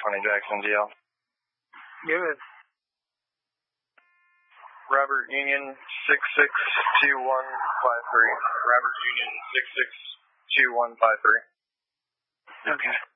20 Jackson DL. Good. Robert Union 662153. Robert Union 662153. Okay.